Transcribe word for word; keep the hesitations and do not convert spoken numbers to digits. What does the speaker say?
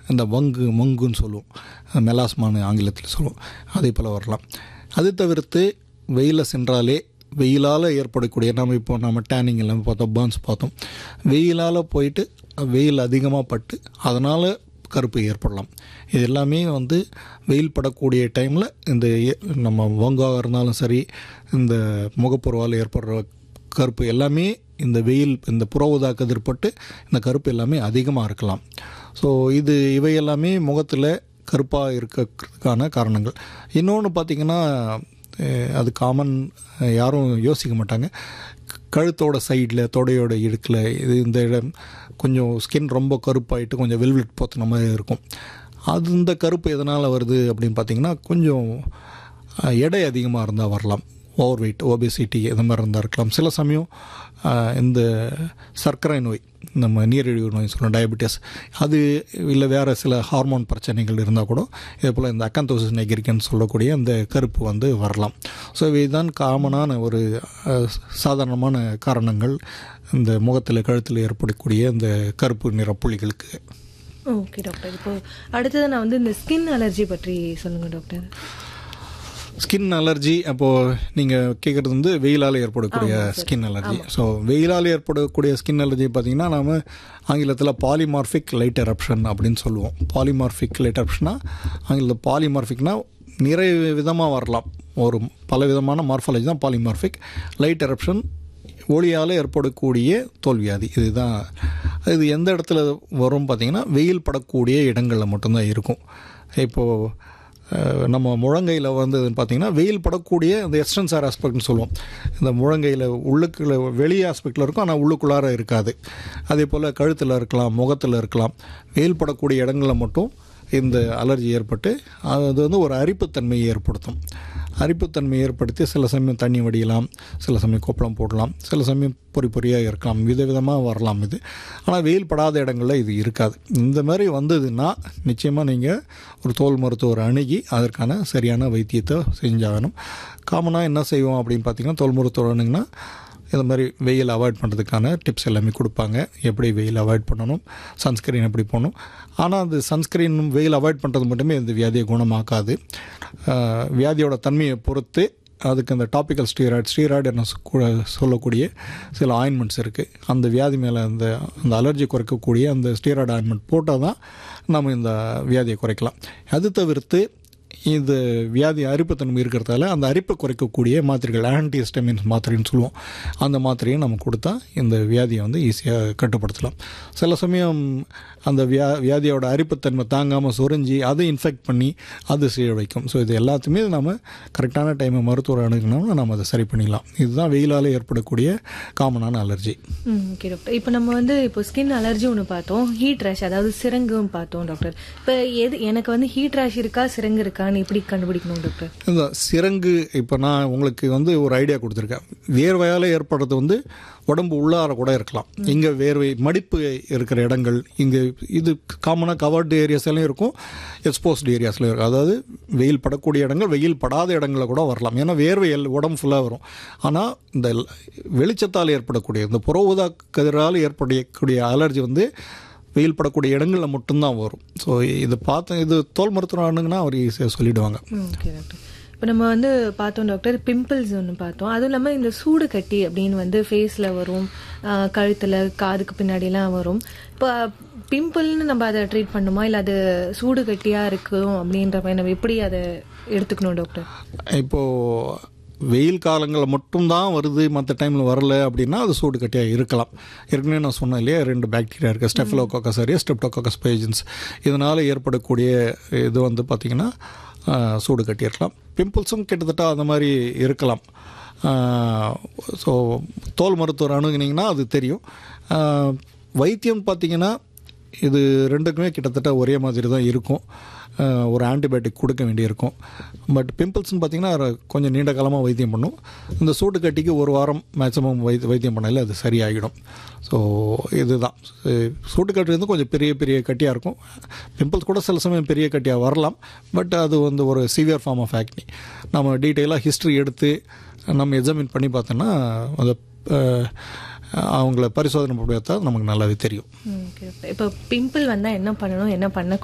இந்த வங்கு மங்குன்னு சொல்லுவோம், மெலாஸ்மான்னு ஆங்கிலத்தில் சொல்லுவோம், அதே போல் வரலாம். அது தவிர்த்து வெயிலில் சென்றாலே வெயிலால் ஏற்படக்கூடிய நம்ம இப்போ நம்ம டேனிங் எல்லாமே பார்த்தோம், பர்ன்ஸ் பார்த்தோம். வெயிலால் போயிட்டு வெயில் அதிகமாக பட்டு அதனால் கருப்பு ஏற்படலாம். இது எல்லாமே வந்து வெயில் படக்கூடிய டைமில் இந்த நம்ம வங்காக இருந்தாலும் சரி, இந்த முகப்பொருவால் ஏற்படுற கருப்பு எல்லாமே இந்த வெயில் இந்த புற ஊதா கதிர்பட்டு இந்த கருப்பு எல்லாமே அதிகமாக இருக்கலாம். ஸோ இது இவை எல்லாமே முகத்தில் கருப்பாக இருக்கிறதுக்கான காரணங்கள். இன்னொன்று பார்த்திங்கன்னா, அது காமன், யாரும் யோசிக்க மாட்டாங்க, கழுத்தோட சைடில் தொடையோட இடுக்கில் இது இந்த இடம் கொஞ்சம் ஸ்கின் ரொம்ப கருப்பாயிட்டு கொஞ்சம் வெல்வெட் போத்துன மாதிரி இருக்கும். அது இந்த கருப்பு எதனால் வருது அப்படின்னு பார்த்திங்கன்னா, கொஞ்சம் எடை அதிகமாக இருந்தால் வரலாம். ஓவர் வெயிட், ஒபேசிட்டி இந்த மாதிரி இருந்தால் இருக்கலாம். சில சமயம் இந்த சர்க்கரை நோய், நம்ம நீரிழிவு நோய் சொல்கிறோம், டயபெட்டிஸ், அது இல்லை வேறு சில ஹார்மோன் பிரச்சனைகள் இருந்தால் கூட இதே போல் இந்த அக்கந்தோசிஸ் நெகிரிக்கன்னு சொல்லக்கூடிய அந்த கருப்பு வந்து வரலாம். ஸோ இதுதான் காமனான ஒரு சாதாரணமான காரணங்கள் இந்த முகத்தில் கழுத்தில் ஏற்படக்கூடிய இந்த கருப்பு நிற புள்ளிகளுக்கு. ஓகே டாக்டர், இப்போ அடுத்தது நான் வந்து இந்த ஸ்கின் அலர்ஜி பற்றி சொல்லுங்கள் டாக்டர். ஸ்கின் அலர்ஜி அப்போது நீங்கள் கேட்குறது வந்து வெயிலால் ஏற்படக்கூடிய ஸ்கின் அலர்ஜி. ஸோ வெயிலால் ஏற்படக்கூடிய ஸ்கின் அலர்ஜி பார்த்திங்கன்னா, நாம் ஆங்கிலத்தில் பாலிமார்பிக் லைட் எரப்ஷன் அப்படின்னு சொல்லுவோம். பாலிமார்பிக் லைட் எரப்ஷனா ஆங்கிலத்தில் பாலிமார்பிக்னால் நிறைய விதமாக வரலாம், ஒரு பல விதமான மார்ஃபாலஜி தான் பாலிமார்பிக். லைட் எரப்ஷன் ஒளியால் ஏற்படக்கூடிய தோல்வியாதி. இதுதான். இது எந்த இடத்துல வரும் பார்த்திங்கன்னா, வெயில் படக்கூடிய இடங்களில் மட்டும்தான் இருக்கும். இப்போது நம்ம முழங்கையில் வந்து பார்த்திங்கன்னா, வெயில் படக்கூடிய இந்த எக்ஸ்டென்சார் ஆஸ்பெக்ட்னு சொல்லுவோம். இந்த முழங்கையில் உள்ளுக்குள்ள வெளியே ஆஸ்பெக்டில் இருக்கும், ஆனால் உள்ளுக்குள்ளார இருக்காது. அதே போல் கழுத்தில் இருக்கலாம், முகத்தில் இருக்கலாம். வெயில் படக்கூடிய இடங்களில் மட்டும் இந்த அலர்ஜி ஏற்பட்டு அது வந்து ஒரு அரிப்புத்தன்மையை ஏற்படுத்தும். அரிப்புத்தன்மை ஏற்படுத்தி சில சமயம் தண்ணி வடியலாம், சில சமயம் கொப்பளம் போடலாம், சில சமயம் பொறி பொறியாக இருக்கலாம், விதவிதமாக வரலாம் இது. ஆனால் வெயில் படாத இடங்களில் இது இருக்காது. இந்த மாதிரி வந்ததுன்னா நிச்சயமாக நீங்கள் ஒரு தோல் மருத்துவர் அணுகி அதற்கான சரியான வைத்தியத்தை செஞ்சாகணும். காமனாக என்ன செய்வோம் அப்படின்னு பார்த்திங்கன்னா, தோல் மருத்துவர் அணுகுன்னா இந்த மாதிரி வெயில் அவாய்ட் பண்ணுறதுக்கான டிப்ஸ் எல்லாமே கொடுப்பாங்க. எப்படி வெயில் அவாய்ட் பண்ணணும், சன்ஸ்க்ரீன் எப்படி போடணும். ஆனால் அந்த சன்ஸ்க்ரீன் வெயில் அவாய்ட் பண்ணுறது மட்டுமே இந்த வியாதியை குணமாக்காது. வியாதியோட தன்மையை பொறுத்து அதுக்கு அந்த டாப்பிக்கல் ஸ்டீராய்டு ஸ்டீராய்டு என்ன சொல்லக்கூடிய சில ஆயின்மெண்ட்ஸ் இருக்குது. அந்த வியாதி மேலே அந்த அந்த அலர்ஜி குறைக்கக்கூடிய அந்த ஸ்டீராய்டு ஆயின்மெண்ட் போட்டால் தான் நம்ம இந்த வியாதியை குறைக்கலாம். அது தவிர்த்து இந்த வியாதி அரிப்புத்தன்மை இருக்கிறதால அந்த அரிப்பை குறைக்கக்கூடிய மாத்திரைகள், ஆன்டிஹிஸ்டமின்ஸ் மாத்திரைன்னு சொல்லுவோம், அந்த மாத்திரையை நம்ம கொடுத்தா இந்த வியாதியை வந்து ஈஸியாக கட்டுப்படுத்தலாம். சில சமயம் அந்த வியா வியாதியோட அரிப்புத்தன்மை தாங்காமல் சுரஞ்சி அதை இன்ஃபெக்ட் பண்ணி அது சீழ வைக்கும். ஸோ இது எல்லாத்தையுமே நம்ம கரெக்டான டைமை மருத்துவர் அணுகணும்னா நம்ம அதை சரி பண்ணிடலாம். இதுதான் வெயிலால் ஏற்படக்கூடிய காமனான அலர்ஜி. ஓகே டாக்டர், இப்போ நம்ம வந்து இப்போ ஸ்கின் அலர்ஜி ஒன்று பார்த்தோம், ஹீட் ரேஷ் அதாவது சிரங்குன்னு பார்த்தோம் டாக்டர். இப்போ எது எனக்கு வந்து ஹீட் ரேஷ் இருக்கா சிரங்கு இருக்கான்னு எப்படி கண்டுபிடிக்கணும் டாக்டர்? இந்த சிரங்கு இப்போ நான் உங்களுக்கு வந்து ஒரு ஐடியா கொடுத்துருக்கேன். வேர்வையால் ஏற்படுறது வந்து உடம்பு உள்ளார கூட இருக்கலாம். இங்கே வேர்வை மடிப்பு இருக்கிற இடங்கள், இங்கே இது காமனாக கவர்டு ஏரியாஸ்லையும் இருக்கும், எக்ஸ்போஸ்டு ஏரியாஸ்லையும் இருக்கும். அதாவது வெயில் படக்கூடிய இடங்கள், வெயில் படாத இடங்களில் கூட வரலாம். ஏன்னா வேர்வை உடம்பு ஃபுல்லாக வரும். ஆனால் இந்த வெளிச்சத்தால் ஏற்படக்கூடிய இந்த புற ஊதா கதிரால் ஏற்படக்கூடிய அலர்ஜி வந்து வெயில் படக்கூடிய இடங்களில் மட்டும்தான் வரும். ஸோ இதை பார்த்து இது தோல் மருத்துவர் ஆனுங்கன்னா அவர் ஈஸியாக சொல்லிவிடுவாங்க. ஓகே டாக்டர், இப்போ நம்ம வந்து பார்த்தோம் டாக்டர், பிம்பிள்ஸ் ஒன்று பார்த்தோம். அதுவும் இல்லாமல் இந்த சூடு கட்டி அப்படின்னு வந்து ஃபேஸில் வரும், கழுத்தில் காதுக்கு பின்னாடிலாம் வரும். இப்போ பிம்பிள்னு நம்ம அதை ட்ரீட் பண்ணுமா, இல்லை அது சூடு கட்டியாக இருக்கும் அப்படின்ற மாதிரி நம்ம எப்படி அதை எடுத்துக்கணும் டாக்டர்? இப்போது வெயில் காலங்களில் மட்டும்தான் வருது, மற்ற டைமில் வரல அப்படின்னா அது சூடு கட்டியாக இருக்கலாம். ஏற்கனவே நான் சொன்னேன் இல்லையா, ரெண்டு பாக்டீரியா இருக்குது, ஸ்டெஃபிலோகோக்கஸ் ஆரியா, ஸ்ட்ரெப்டோகோக்கஸ் பேஜன்ஸ். இதனால் ஏற்படக்கூடிய இது வந்து பார்த்திங்கன்னா சூடு கட்டி இருக்கலாம். பிம்பிள்ஸும் கிட்டத்தட்ட அந்த மாதிரி இருக்கலாம். ஸோ தோல் மருத்துவர் அணுகுனிங்கன்னா அது தெரியும். வைத்தியம் பார்த்திங்கன்னா இது ரெண்டுக்குமே கிட்டத்தட்ட ஒரே மாதிரி தான் இருக்கும். ஒரு ஆன்டிபயோட்டிக் கொடுக்க வேண்டியிருக்கும். பட் பிம்பிள்ஸ்னு பார்த்திங்கன்னா கொஞ்சம் நீண்ட காலமாக வைத்தியம் பண்ணும். இந்த சூடு கட்டிக்கு ஒரு வாரம் மேக்ஸிமம் வை வைத்தியம் பண்ணல அது சரியாகிடும். ஸோ இதுதான். சூடு கட்டி வந்து கொஞ்சம் பெரிய பெரிய கட்டியாக இருக்கும். பிம்பிள்ஸ் கூட சில சமயம் பெரிய கட்டியாக வரலாம். பட் அது வந்து ஒரு சிவியர் ஃபார்ம் ஆஃப் ஆக்னி. நம்ம டீட்டெயிலாக ஹிஸ்ட்ரி எடுத்து நம்ம எக்ஸாமின் பண்ணி பார்த்தோன்னா அந்த அவங்கள பரிசோதனை பண்ணி பார்த்தா நமக்கு நல்லாவே தெரியும். இப்போ பிம்பிள் வந்தால் என்ன பண்ணணும், என்ன பண்ண